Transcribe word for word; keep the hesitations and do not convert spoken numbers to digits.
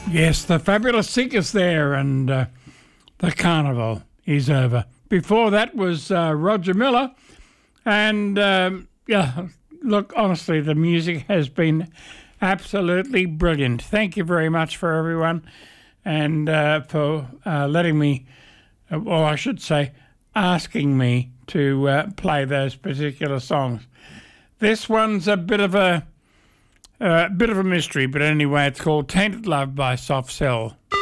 Yes, the Fabulous Seekers there, and uh, the carnival is over. Before that was uh, Roger Miller, and um, yeah, look, honestly, the music has been absolutely brilliant. Thank you very much for everyone, and uh, for uh, letting me, or I should say, asking me to uh, play those particular songs. This one's a bit of a, a bit of a mystery, but anyway, it's called "Tainted Love" by Soft Cell.